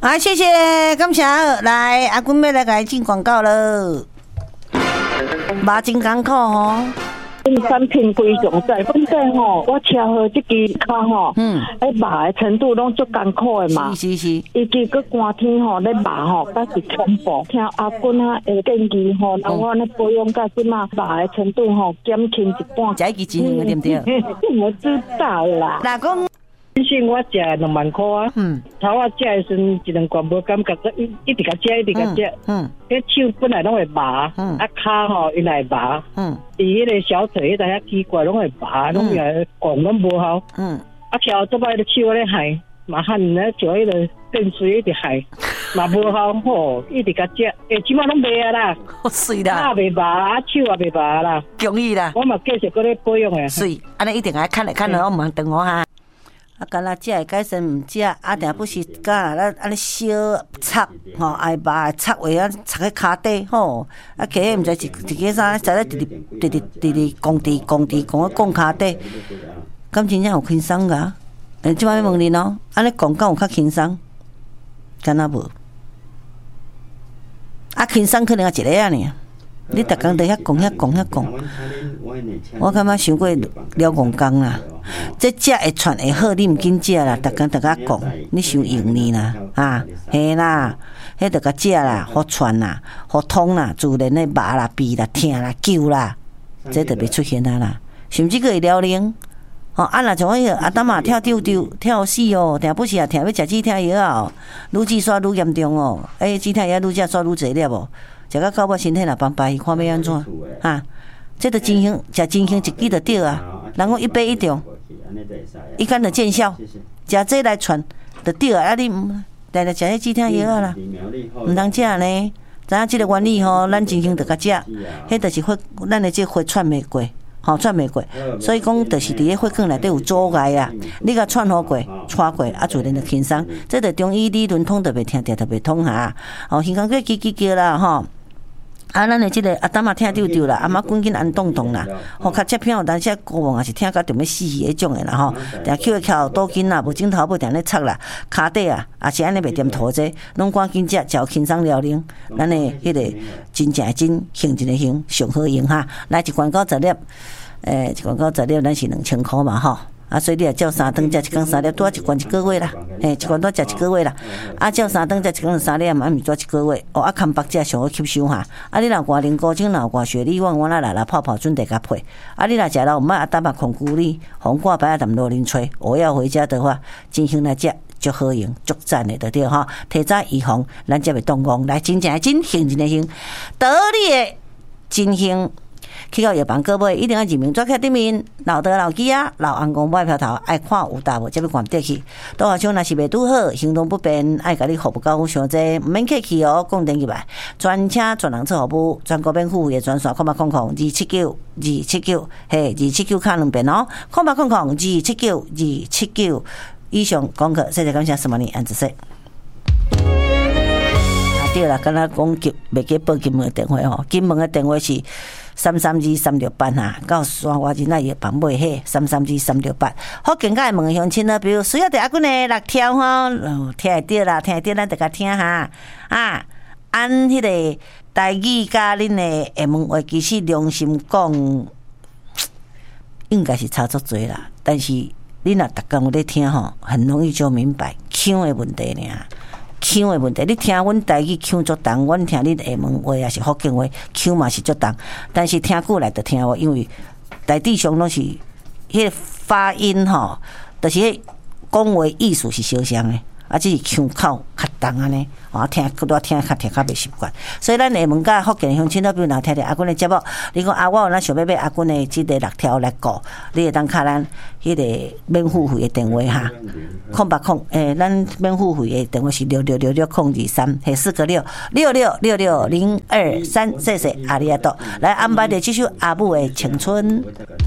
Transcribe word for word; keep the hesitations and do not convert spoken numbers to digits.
好，谢谢，感谢。来，阿君要来给进广告了，麻真艰苦吼。 产品贵重在，反正吼，我车好这支卡吼，嗯，哎麻的程度拢足艰苦的嘛。 是是是。 以及个寒天吼，咧麻吼，但是恐怖。听阿君啊的建议吼，那我咧保养到即马麻的程度吼，减轻一半。 加一支金对不对？ 我知道啦。 老公。 以前我食两万块啊，嗯，头我食的时阵一两罐无感觉，一一直甲食，一直甲食，嗯，迄手本来拢会麻，嗯，啊骹吼伊来麻，嗯，伫迄个小腿迄搭遐奇怪拢会麻，拢也讲拢无效，嗯，啊跳做摆个手咧害，嘛喊咧做迄个电水一直害，嘛无效吼，一直甲食，诶，即马拢袂啊啦， 好水啦， 骹袂麻，手也袂麻啦， 容易啦， 我嘛继续搁咧保养诶， 水，安尼一定爱看来看来，我唔通等我哈。啊，敢若食会改善毋食，啊，定不是敢若安尼小插吼，爱把插位啊插喺骹底吼，啊，其实毋知一一个啥，在咧直直直直直直讲直讲直讲啊讲骹底，敢真正有轻松个？诶，即摆要问你咯，安尼讲敢有较轻松？敢若无？啊，轻松可能也一个啊呢。你逐工在遐讲遐讲遐讲，我感觉伤过了戆工啦。这食会喘会好，你毋紧食啦。逐工逐个讲，你伤用呢啦，啊，嘿啦，迄著甲食啦，互喘啦，互通啦，自然的麻啦、痹啦、疼啦、揪啦，这著袂出现啊啦。甚至个会撩灵，哦，啊若像迄个阿达玛跳丢丢跳死哦，定不是啊，听要食止疼药哦，愈止刷愈严重哦，哎，止疼药愈食刷愈济了无？食到到尾身体若崩败，看要安怎啊？这著真香，食真香一记就对啊。人讲一杯一中，一干就见效。食这来传就对啊。啊，你来来食迄止疼药啦，毋通食呢。知影即个原理吼，咱真香就甲食，迄著是血，咱的这血喘袂过。吼喘袂过，所以讲就是伫咧血管内底有阻碍啊。你甲喘好过、喘过，啊自然就轻松。这著中医理论通都袂听，听都袂通哈。哦，耳孔过叽叽叫啦，吼。啊，咱的即个阿达嘛听丢丢啦，阿妈赶紧安动动啦。吼，较切片有当时啊，国王也是听到着要死迄种的啦吼。定捡翘倒筋啦，无镜头要定咧插啦，骹底啊，也是安尼袂点涂者，拢赶紧食，食轻松了灵。咱的迄个真正真行真个行上好用哈。来一罐九十粒，诶，一罐九十粒，咱是两千块嘛吼。啊，所以你也照三顿食一缸三粒，多一罐一个月啦。诶、欸，一罐多食一个月啦。啊，照三顿食一缸三粒，嘛毋是多一个月。哦，啊，看白食上好吸收哈。啊，你若挂零古精，若挂雪莉旺，我那来来泡泡准得甲配。啊，你若食了，毋爱啊，打把控骨力，红挂白啊，淡罗林吹。我要回家的话，进行来食，足好用，足赞的，对对哈。提早预防，咱才袂动工。来，真正真行，真的行，得力的真行。去到药房各位一定要认明，抓起顶面老德老鸡啊，老翁公买票头，爱看有大无，才要关得去。倒下像若是袂拄好，行动不便，爱甲你服务到伤济，毋免客气哦，讲电入来，专车专人做服务，全国免付费的专线，空八空空二七九二七九，嘿，二七九卡两遍哦，空八空空二七九二七九。以上讲课，谢谢感谢什么呢？安子说。对啦，敢若讲金袂记报金门的电话吼，金门的电话是三三二三六八哈，到山外人那也帮买迄三三二三六八。好，更加问乡亲啊，比如需要第阿君的六条吼，听会到啦，听会到咱大家听哈啊，按迄个台语甲恁的厦门话，其实良心讲，应该是差足多啦，但是你若逐工有咧听吼，很容易就明白腔的问题尔。腔的问题，你听阮台语腔足重，阮听你厦门话也是福建话，腔嘛是足重。但是听久来就听我，因为大致上拢是迄个发音吼，就是迄讲话意思是相像的，啊，只是腔口较重安尼，啊，听拄听较听较袂习惯。所以咱厦门甲福建乡亲那边若听着阿君的节目，你讲啊，我有哪想要买阿君的即个六条来顾，你会当敲咱迄个免付费的电话哈。空八空，诶、欸，咱免付费的电话是六六六六空二三，系四个六六六六六零二三，谢谢阿里阿多，来安排的继续阿母的青春。